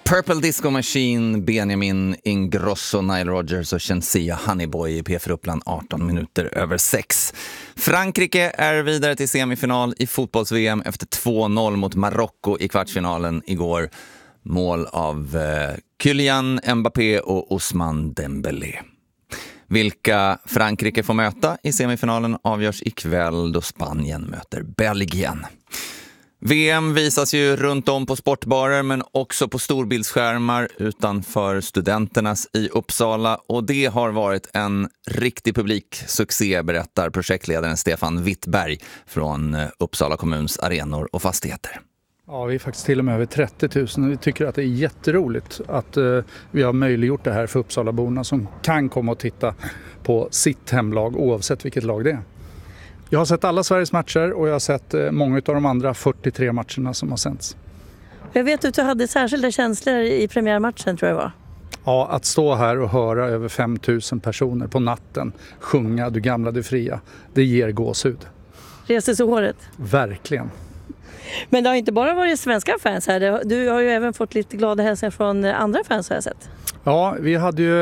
Purple Disco Machine, Benjamin Ingrosso, Nile Rodgers och Shenseea Honeyboy i P4 Uppland 18:06. Frankrike är vidare till semifinal i fotbolls-VM efter 2-0 mot Marocko i kvartsfinalen igår. Mål av Kylian Mbappé och Ousmane Dembélé. Vilka Frankrike får möta i semifinalen avgörs ikväll då Spanien möter Belgien. VM visas ju runt om på sportbarer men också på storbildsskärmar utanför Studenternas i Uppsala, och det har varit en riktig publiksuccé, berättar projektledaren Stefan Wittberg från Uppsala kommuns arenor och fastigheter. Ja, vi är faktiskt till och med över 30 000. Vi tycker att det är jätteroligt att vi har möjliggjort det här för Uppsalaborna som kan komma och titta på sitt hemlag oavsett vilket lag det är. Jag har sett alla Sveriges matcher och jag har sett många av de andra 43 matcherna som har sänds. Jag vet att du hade särskilda känslor i premiärmatchen, tror jag var. Ja, att stå här och höra över 5 000 personer på natten sjunga Du gamla, du fria, det ger gåshud. Reser så håret? Verkligen. Men det har inte bara varit svenska fans här. Du har ju även fått lite glada hälsningar från andra fans, har jag sett. Ja, vi hade ju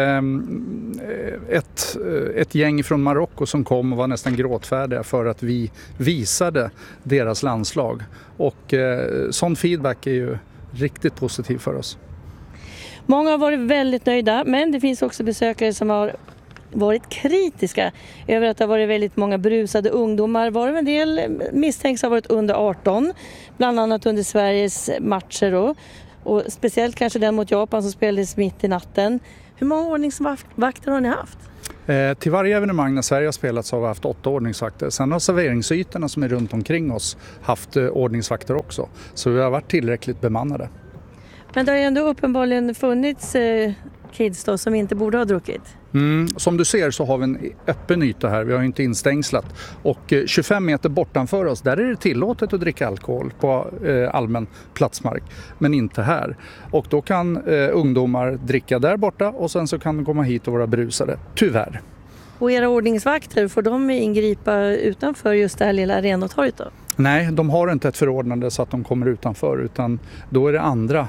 ett gäng från Marocko som kom och var nästan gråtfärdiga för att vi visade deras landslag. Och sån feedback är ju riktigt positiv för oss. Många har varit väldigt nöjda, men det finns också besökare som har varit kritiska över att det har varit väldigt många brusade ungdomar. Var det en del misstänks ha varit under 18, bland annat under Sveriges matcher då. Och speciellt kanske den mot Japan som spelades mitt i natten. Hur många ordningsvakter har ni haft? Till varje evenemang när Sverige har spelat så har vi haft 8 ordningsvakter. Sen har serveringsytorna som är runt omkring oss haft ordningsvakter också. Så vi har varit tillräckligt bemannade. Men det har ju ändå uppenbarligen funnits kids då som inte borde ha druckit. Som du ser så har vi en öppen yta här, vi har ju inte instängslat. Och 25 meter bortanför oss, där är det tillåtet att dricka alkohol på allmän platsmark, men inte här. Och då kan ungdomar dricka där borta och sen så kan de komma hit och vara brusade, tyvärr. Och era ordningsvakter, får de ingripa utanför just det här lilla arenatorget då? Nej, de har inte ett förordnande så att de kommer utanför, utan då är det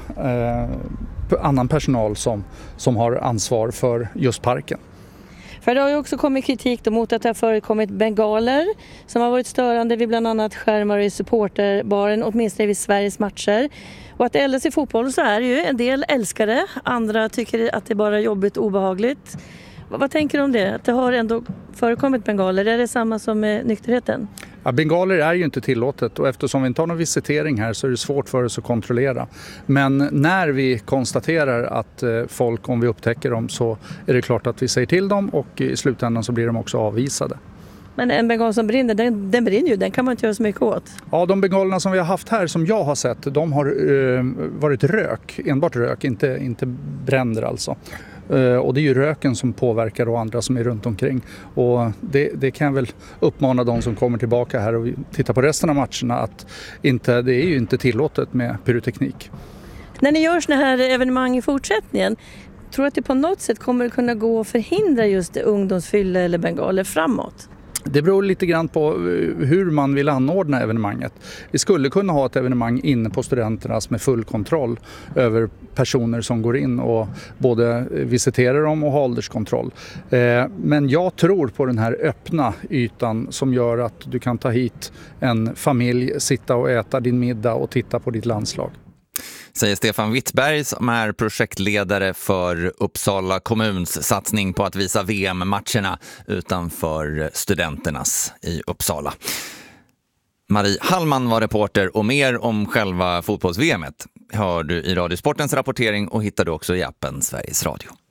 annan personal som har ansvar för just parken. För det har ju också kommit kritik mot att det har förekommit bengaler som har varit störande vid bland annat skärmar i supporterbaren, åtminstone vid Sveriges matcher. Och att det eldas i fotboll så är det ju en del älskare, andra tycker att det är bara jobbigt och obehagligt. Vad tänker du om det? Att det har ändå förekommit bengaler, är det samma som med nykterheten? Ja, bengaler är ju inte tillåtet och eftersom vi inte har någon visitering här så är det svårt för oss att kontrollera. Men när vi konstaterar att folk, om vi upptäcker dem, så är det klart att vi säger till dem och i slutändan så blir de också avvisade. Men en bengal som brinner, den brinner ju, den kan man inte göra så mycket åt. Ja, de bengalerna som vi har haft här som jag har sett, de har varit rök, enbart rök, inte bränder alltså. Och det är ju röken som påverkar och andra som är runt omkring. Och det kan väl uppmana de som kommer tillbaka här och tittar på resten av matcherna att det är ju inte tillåtet med pyroteknik. När ni gör såna här evenemang i fortsättningen, tror du att det på något sätt kommer kunna gå att förhindra just ungdomsfylla eller bengaler framåt? Det beror lite grann på hur man vill anordna evenemanget. Vi skulle kunna ha ett evenemang inne på Studenternas med full kontroll över personer som går in och både visiterar dem och har ålderskontroll. Men jag tror på den här öppna ytan som gör att du kan ta hit en familj, sitta och äta din middag och titta på ditt landslag. Säger Stefan Wittberg som är projektledare för Uppsala kommuns satsning på att visa VM-matcherna utanför Studenternas i Uppsala. Marie Hallman var reporter och mer om själva fotbolls-VMet hör du i Radiosportens rapportering och hittar du också i appen Sveriges Radio.